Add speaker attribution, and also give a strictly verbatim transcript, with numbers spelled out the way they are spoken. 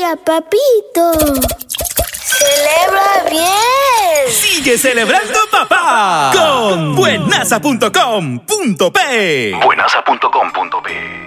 Speaker 1: día, papito. ¡Celebra bien!
Speaker 2: ¡Sigue celebrando, papá! Con buenaza punto com punto pe.
Speaker 3: buenaza punto com punto pe